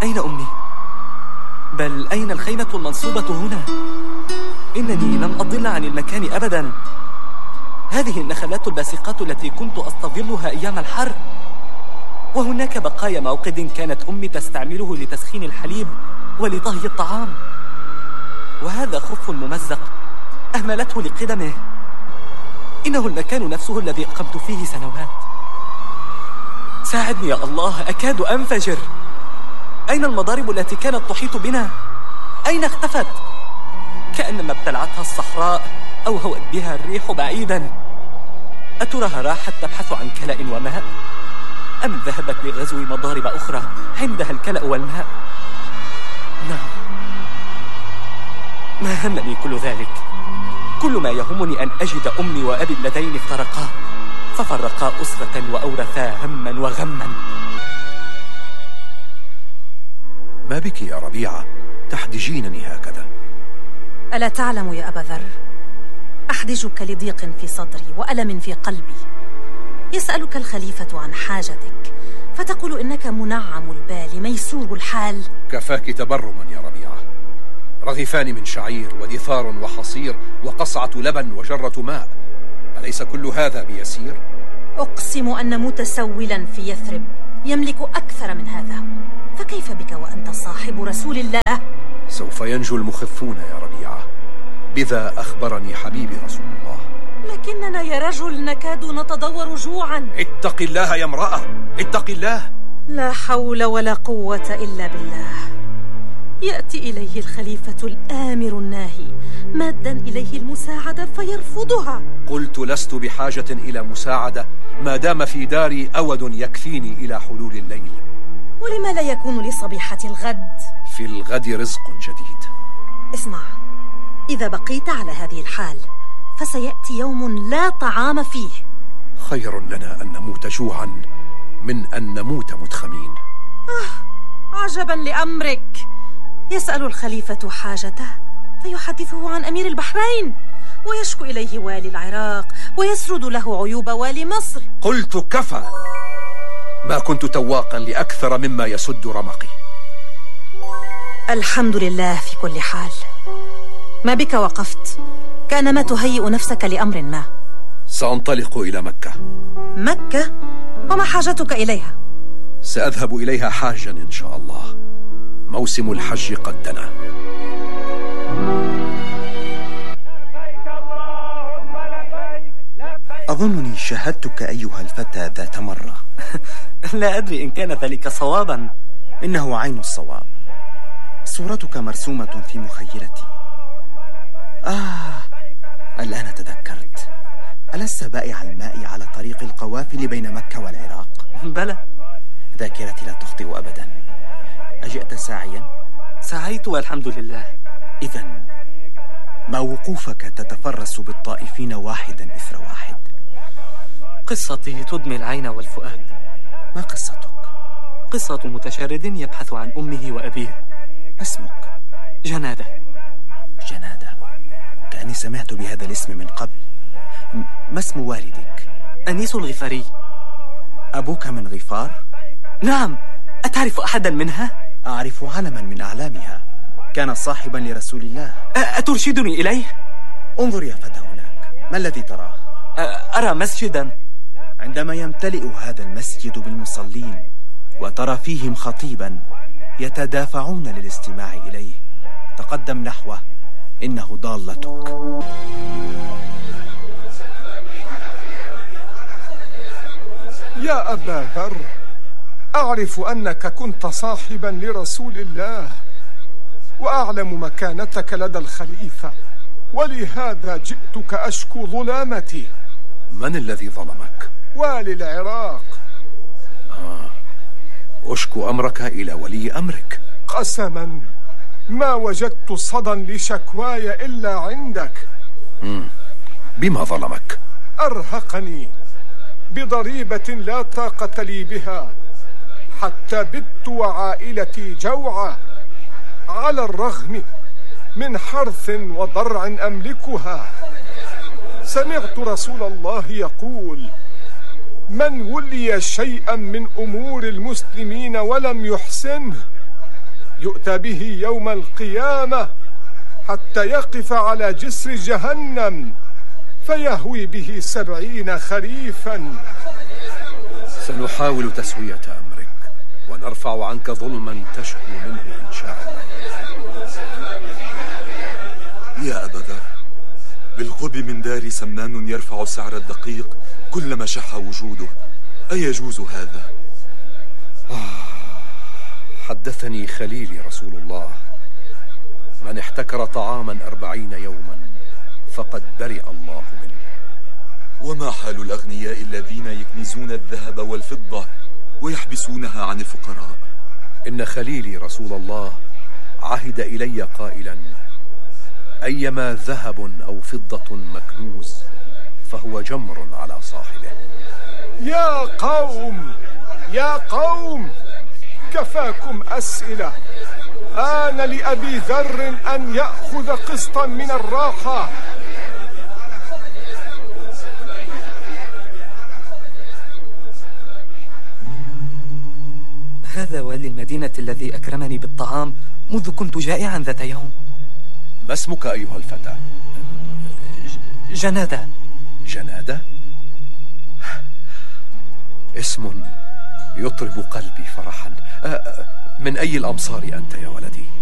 أين أمي؟ بل أين الخيمة المنصوبة هنا؟ إنني لم أضل عن المكان أبدا. هذه النخلات الباسقات التي كنت أستظلها أيام الحر، وهناك بقايا موقد كانت أمي تستعمله لتسخين الحليب ولطهي الطعام، وهذا خف ممزق أهملته لقدمه. إنه المكان نفسه الذي أقمت فيه سنوات. ساعدني يا الله، أكاد أنفجر. أين المضارب التي كانت تحيط بنا؟ أين اختفت؟ كأنما ابتلعتها الصحراء أو هوت بها الريح بعيدا. أتراها راحت تبحث عن كلأ وماء، أم ذهبت لغزو مضارب أخرى عندها الكلأ والماء؟ نعم، ما همني كل ذلك. كل ما يهمني أن أجد أمي وأبي اللذين افترقا، ففرقا أسرة وأورثا هما وغما. ما بك يا ربيعة تحدجينني هكذا؟ ألا تعلم يا أبا ذر، أحدجك لضيق في صدري وألم في قلبي. يسألك الخليفة عن حاجتك فتقول إنك منعم البال ميسور الحال. كفاك تبرما يا ربيعة. رغيفان من شعير ودثار وحصير وقصعة لبن وجرة ماء، أليس كل هذا بيسير؟ أقسم أن متسولا في يثرب يملك أكثر من هذا، فكيف بك وأنت صاحب رسول الله؟ سوف ينجو المخفون يا ربيعة، بذا أخبرني حبيبي رسول الله. لكننا يا رجل نكاد نتضور جوعا. اتق الله يا امرأة، اتق الله. لا حول ولا قوة إلا بالله. يأتي إليه الخليفة الآمر الناهي مادا إليه المساعدة فيرفضها. قلت لست بحاجة إلى مساعدة ما دام في داري أود يكفيني إلى حلول الليل. ولما لا يكون لصبيحة الغد؟ في الغد رزق جديد. اسمع، إذا بقيت على هذه الحال فسيأتي يوم لا طعام فيه. خير لنا أن نموت جوعا من أن نموت متخمين. عجبا لأمرك. يسأل الخليفة حاجته فيحدثه عن أمير البحرين، ويشكو إليه والي العراق، ويسرد له عيوب والي مصر. قلت كفى. ما كنت تواقا لأكثر مما يسد رمقي. الحمد لله في كل حال. ما بك وقفت؟ كأنما تهيئ نفسك لأمر ما. سأنطلق إلى مكة. مكة؟ وما حاجتك إليها؟ سأذهب إليها حاجا إن شاء الله. موسم الحج قد دنا. أظنني شاهدتك أيها الفتى ذات مرة. لا أدري إن كان ذلك صوابا. إنه عين الصواب. صورتك مرسومة في مخيلتي. الآن تذكرت. ألست بائع الماء على طريق القوافل بين مكة والعراق؟ بلى. ذاكرتي لا تخطئ أبدا. أجئت ساعيا؟ سعيت والحمد لله. إذن ما وقوفك تتفرس بالطائفين واحدا إثر واحد؟ قصتي تدمي العين والفؤاد. ما قصتك؟ قصة متشرد يبحث عن أمه وأبيه. اسمك؟ جنادة. جنادة، كأني سمعت بهذا الاسم من قبل. ما اسم والدك؟ أنيس الغفاري. أبوك من غفار؟ نعم. أتعرف أحدا منها؟ أعرف علما من أعلامها، كان صاحبا لرسول الله. أترشدني إليه؟ انظر يا فتى هناك، ما الذي تراه؟ أرى مسجدا. عندما يمتلئ هذا المسجد بالمصلين وترى فيهم خطيبا يتدافعون للاستماع إليه، تقدم نحوه، إنه ضالتك. يا أبا ذر، أعرف أنك كنت صاحبا لرسول الله، وأعلم مكانتك لدى الخليفة، ولهذا جئتك أشكو ظلامتي. من الذي ظلمك؟ والي العراق. أشكو أمرك إلى ولي أمرك. قسما ما وجدت صدى لشكواي إلا عندك. بما ظلمك؟ أرهقني بضريبة لا طاقة لي بها، حتى بت وعائلتي جوعى، على الرغم من حرث وضرع أملكها. سمعت رسول الله يقول: من ولي شيئا من أمور المسلمين ولم يحسنه يؤتى به يوم القيامة حتى يقف على جسر جهنم فيهوي به 70 خريفا. سنحاول تسوية أمرك ونرفع عنك ظلما تشكو منه إن شاء الله. يا أبا ذر، بالقرب من داري سمان يرفع سعر الدقيق كلما شح وجوده، أيجوز هذا؟ حدثني خليلي رسول الله: من احتكر طعاما 40 يوما فقد برئ الله منه. وما حال الأغنياء الذين يكنزون الذهب والفضة ويحبسونها عن الفقراء؟ إن خليلي رسول الله عهد إلي قائلا: أيما ذهب أو فضة مكنوز فهو جمر على صاحبه. يا قوم كفاكم أسئلة. آن لأبي ذر أن يأخذ قسطا من الراحة. هذا والي المدينة الذي أكرمني بالطعام منذ كنت جائعا ذات يوم. ما اسمك أيها الفتى؟ جنادة. جنادة؟ اسم يطرب قلبي فرحا. من أي الأمصار أنت يا ولدي؟